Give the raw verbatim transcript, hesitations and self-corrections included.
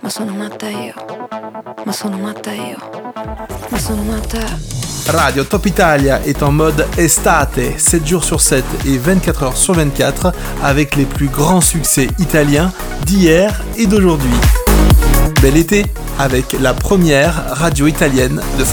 sono matta io, ma sono matta io, ma sono matta. Radio Top Italia est en mode estate, sept jours sur sept et vingt-quatre heures sur vingt-quatre, avec les plus grands succès italiens d'hier et d'aujourd'hui. Bel été avec la première radio italienne de